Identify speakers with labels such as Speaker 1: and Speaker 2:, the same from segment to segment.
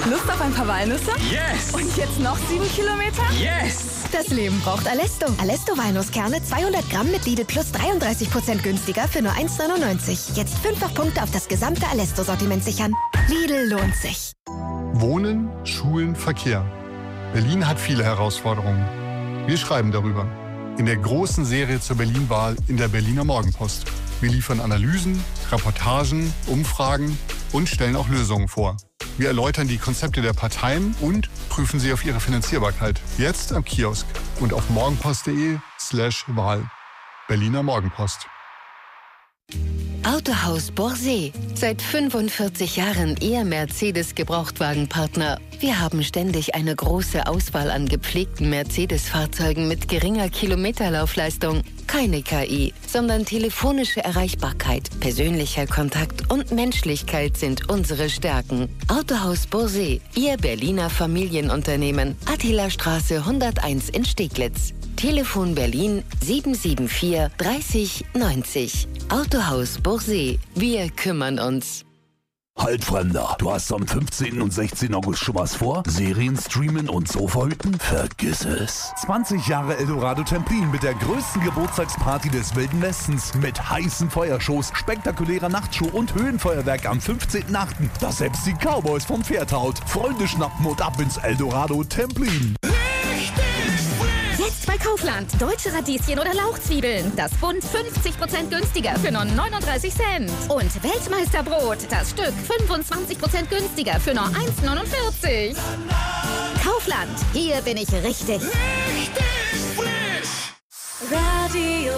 Speaker 1: Lust auf ein paar Walnüsse?
Speaker 2: Yes!
Speaker 1: Und jetzt noch 7 Kilometer?
Speaker 2: Yes!
Speaker 3: Das Leben braucht Alesto. Alesto Walnusskerne 200 Gramm mit Lidl Plus 33% günstiger für nur 1,99. Jetzt 5 Punkte auf das gesamte Alesto-Sortiment sichern. Lidl lohnt sich.
Speaker 4: Wohnen, Schulen, Verkehr. Berlin hat viele Herausforderungen. Wir schreiben darüber. In der großen Serie zur Berlin-Wahl in der Berliner Morgenpost. Wir liefern Analysen, Reportagen, Umfragen und stellen auch Lösungen vor. Wir erläutern die Konzepte der Parteien und prüfen sie auf ihre Finanzierbarkeit. Jetzt am Kiosk und auf morgenpost.de/Wahl. Berliner Morgenpost.
Speaker 5: Autohaus Borsee. Seit 45 Jahren Ihr Mercedes-Gebrauchtwagenpartner. Wir haben ständig eine große Auswahl an gepflegten Mercedes-Fahrzeugen mit geringer Kilometerlaufleistung. Keine KI, sondern telefonische Erreichbarkeit, persönlicher Kontakt und Menschlichkeit sind unsere Stärken. Autohaus Borsee, Ihr Berliner Familienunternehmen. Attilastraße 101 in Steglitz. Telefon Berlin 774 30 90. Autohaus Borsee. Wir kümmern uns.
Speaker 6: Halt, Fremder, du hast am 15. und 16. August schon was vor? Serien streamen und Sofa hüten? Vergiss es.
Speaker 7: 20 Jahre Eldorado Templin mit der größten Geburtstagsparty des Wilden Westens mit heißen Feuershows, spektakulärer Nachtshow und Höhenfeuerwerk am 15.8., das selbst die Cowboys vom Pferd haut. Freunde schnappen und ab ins Eldorado Templin.
Speaker 8: Jetzt bei Kaufland. Deutsche Radieschen oder Lauchzwiebeln. Das Pfund 50% günstiger für nur 39 Cent. Und Weltmeisterbrot. Das Stück 25% günstiger für nur 1,49. Kaufland. Hier bin ich richtig.
Speaker 9: Richtig frisch.
Speaker 10: Radio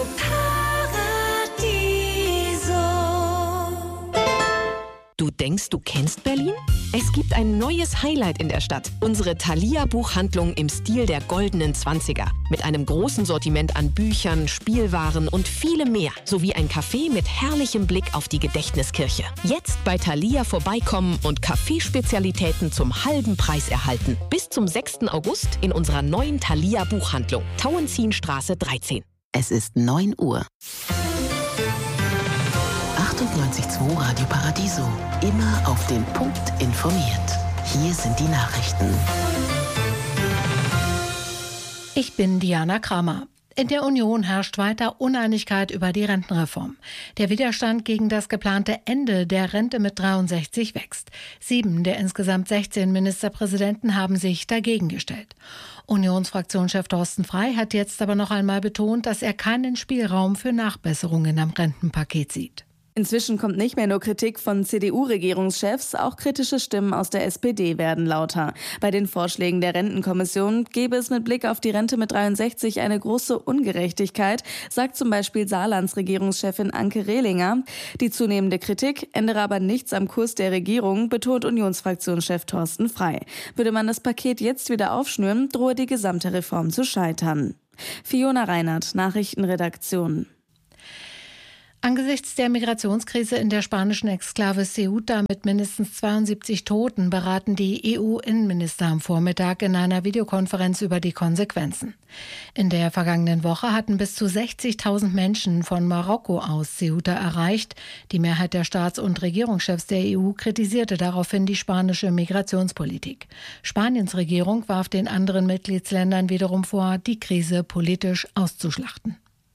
Speaker 10: Paradiso.
Speaker 11: Du denkst, du kennst Berlin? Es gibt ein neues Highlight in der Stadt. Unsere Thalia-Buchhandlung im Stil der goldenen 20er. Mit einem großen Sortiment an Büchern, Spielwaren und vielem mehr. Sowie ein Café mit herrlichem Blick auf die Gedächtniskirche. Jetzt bei Thalia vorbeikommen und Kaffeespezialitäten zum halben Preis erhalten. Bis zum 6. August in unserer neuen Thalia-Buchhandlung. Tauentzienstraße 13.
Speaker 5: Es ist 9 Uhr. 98.2 Radio Paradiso. Immer auf den Punkt informiert. Hier sind die Nachrichten.
Speaker 12: Ich bin Diana Kramer. In der Union herrscht weiter Uneinigkeit über die Rentenreform. Der Widerstand gegen das geplante Ende der Rente mit 63 wächst. 7 der insgesamt 16 Ministerpräsidenten haben sich dagegen gestellt. Unionsfraktionschef Thorsten Frey hat jetzt aber noch einmal betont, dass er keinen Spielraum für Nachbesserungen am Rentenpaket sieht.
Speaker 1: Inzwischen kommt nicht mehr nur Kritik von CDU-Regierungschefs, auch kritische Stimmen aus der SPD werden lauter. Bei den Vorschlägen der Rentenkommission gäbe es mit Blick auf die Rente mit 63 eine große Ungerechtigkeit, sagt zum Beispiel Saarlands Regierungschefin Anke Rehlinger. Die zunehmende Kritik ändere aber nichts am Kurs der Regierung, betont Unionsfraktionschef Thorsten Frey. Würde man das Paket jetzt wieder aufschnüren, drohe die gesamte Reform zu scheitern. Fiona Reinhardt, Nachrichtenredaktion.
Speaker 12: Angesichts der Migrationskrise in der spanischen Exklave Ceuta mit mindestens 72 Toten beraten die EU-Innenminister am Vormittag in einer Videokonferenz über die Konsequenzen. In der vergangenen Woche hatten bis zu 60.000 Menschen von Marokko aus Ceuta erreicht. Die Mehrheit der Staats- und Regierungschefs der EU kritisierte daraufhin die spanische Migrationspolitik. Spaniens Regierung warf den anderen Mitgliedsländern wiederum vor, die Krise politisch auszuschlachten.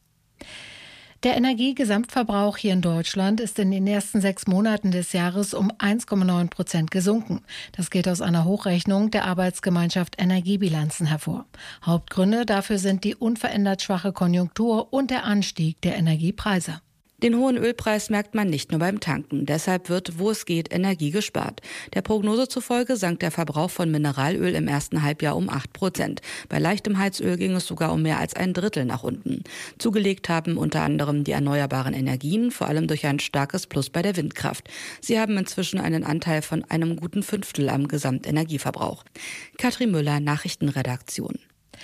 Speaker 12: Der Energiegesamtverbrauch hier in Deutschland ist in den ersten 6 Monaten des Jahres um 1,9% gesunken. Das geht aus einer Hochrechnung der Arbeitsgemeinschaft Energiebilanzen hervor. Hauptgründe dafür sind die unverändert schwache Konjunktur und der Anstieg der Energiepreise.
Speaker 13: Den hohen Ölpreis merkt man nicht nur beim Tanken. Deshalb wird, wo es geht, Energie gespart. Der Prognose zufolge sank der Verbrauch von Mineralöl im ersten Halbjahr um 8%. Bei leichtem Heizöl ging es sogar um mehr als 1/3 nach unten. Zugelegt haben unter anderem die erneuerbaren Energien, vor allem durch ein starkes Plus bei der Windkraft. Sie haben inzwischen einen Anteil von einem guten 1/5 am Gesamtenergieverbrauch. Katrin Müller, Nachrichtenredaktion.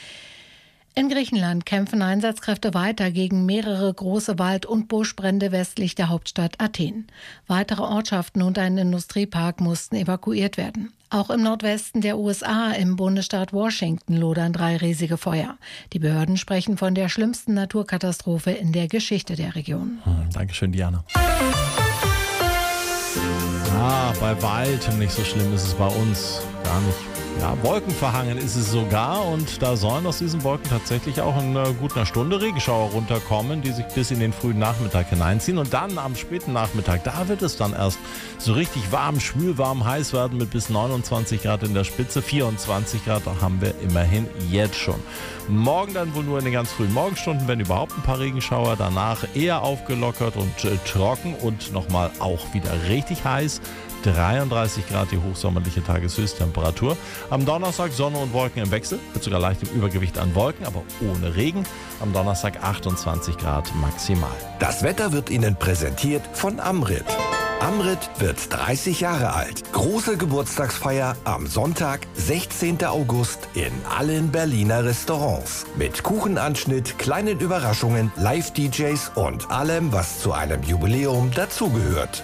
Speaker 12: In Griechenland kämpfen Einsatzkräfte weiter gegen mehrere große Wald- und Buschbrände westlich der Hauptstadt Athen. Weitere Ortschaften und ein Industriepark mussten evakuiert werden. Auch im Nordwesten der USA, im Bundesstaat Washington, lodern 3 riesige Feuer. Die Behörden sprechen von der schlimmsten Naturkatastrophe in der Geschichte der Region.
Speaker 14: Dankeschön, Diana.
Speaker 2: Ja, bei weitem nicht so schlimm ist es bei uns. Gar nicht. Ja, wolkenverhangen ist es sogar und da sollen aus diesen Wolken tatsächlich auch in gut einer Stunde Regenschauer runterkommen, die sich bis in den frühen Nachmittag hineinziehen und dann am späten Nachmittag, da wird es dann erst so richtig warm, schwülwarm, heiß werden mit bis 29 Grad in der Spitze, 24 Grad haben wir immerhin jetzt schon. Morgen dann wohl nur in den ganz frühen Morgenstunden, wenn überhaupt ein paar Regenschauer, danach eher aufgelockert und trocken und nochmal auch wieder richtig heiß. 33 Grad die hochsommerliche Tageshöchsttemperatur. Am Donnerstag Sonne und Wolken im Wechsel, mit sogar leichtem Übergewicht an Wolken, aber ohne Regen. Am Donnerstag 28 Grad maximal.
Speaker 14: Das Wetter wird Ihnen präsentiert von Amrit. Amrit wird 30 Jahre alt. Große Geburtstagsfeier am Sonntag, 16. August in allen Berliner Restaurants. Mit Kuchenanschnitt, kleinen Überraschungen, Live-DJs und allem, was zu einem Jubiläum dazugehört.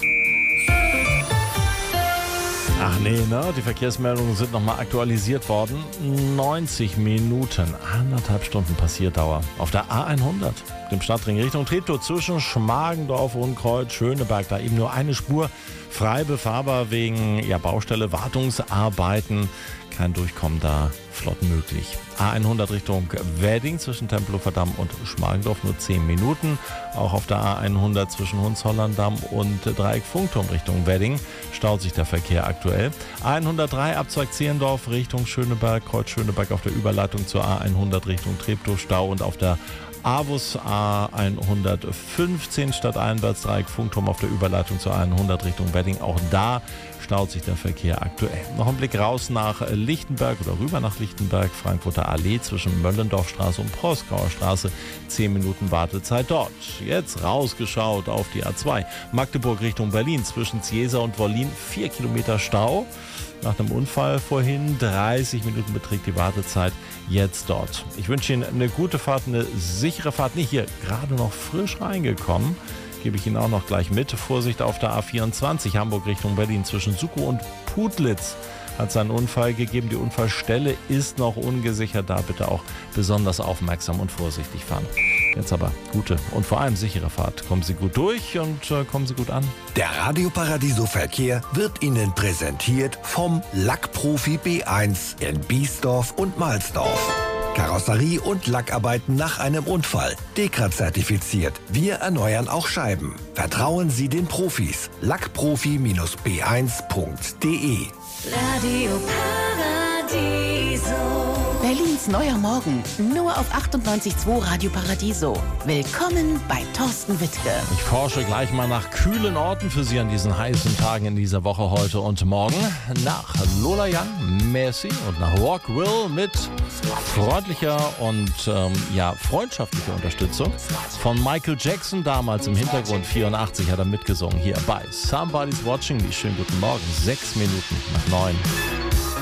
Speaker 2: Ach nee, ne? Die Verkehrsmeldungen sind nochmal aktualisiert worden. 90 Minuten, 1,5 Stunden Passierdauer auf der A100, dem Stadtring Richtung Treptow zwischen Schmargendorf und Kreuz-Schöneberg. Da eben nur eine Spur frei befahrbar wegen Baustelle, Wartungsarbeiten. Kein Durchkommen da flott möglich. A100 Richtung Wedding zwischen Tempelhofer Damm und Schmargendorf nur 10 Minuten. Auch auf der A100 zwischen Hunshollanddamm und Dreieck Funkturm Richtung Wedding staut sich der Verkehr aktuell. A103 Abzweig Zehlendorf Richtung Schöneberg, Kreuz Schöneberg auf der Überleitung zur A100 Richtung Treptow Stau und auf der Avus A115 Stadt Einwärts Dreieck Funkturm auf der Überleitung zur A100 Richtung Wedding. Auch da staut sich der Verkehr aktuell. Noch ein Blick raus nach Lichtenberg oder rüber nach Lichtenberg, Frankfurter Allee zwischen Möllendorfstraße und Proskauer Straße. 10 Minuten Wartezeit dort. Jetzt rausgeschaut auf die A2. Magdeburg Richtung Berlin zwischen Ziesa und Wollin 4 Kilometer Stau. Nach dem Unfall vorhin 30 Minuten beträgt die Wartezeit jetzt dort. Ich wünsche Ihnen eine gute Fahrt, eine sichere Fahrt. Nicht hier gerade noch frisch reingekommen. Gebe ich Ihnen auch noch gleich mit. Vorsicht auf der A24 Hamburg Richtung Berlin zwischen Sukow und Putlitz hat es einen Unfall gegeben. Die Unfallstelle ist noch ungesichert. Da bitte auch besonders aufmerksam und vorsichtig fahren. Jetzt aber gute und vor allem sichere Fahrt. Kommen Sie gut durch und kommen Sie gut an.
Speaker 14: Der Radio Paradiso Verkehr wird Ihnen präsentiert vom Lackprofi B1 in Biesdorf und Mahlsdorf. Karosserie und Lackarbeiten nach einem Unfall. DEKRA-zertifiziert. Wir erneuern auch Scheiben. Vertrauen Sie den Profis. Lackprofi-b1.de.
Speaker 10: Radio Paradiso.
Speaker 15: Berlins neuer Morgen. Nur auf 98.2 Radio Paradiso. Willkommen bei Thorsten Wittke.
Speaker 2: Ich forsche gleich mal nach kühlen Orten für Sie an diesen heißen Tagen in dieser Woche heute und morgen. Nach Lola Young, Messi und nach Walk Will mit freundlicher und freundschaftlicher Unterstützung von Michael Jackson. Damals im Hintergrund 84 hat er mitgesungen. Hier bei Somebody's Watching Me. Schönen guten Morgen. 6 Minuten nach 9.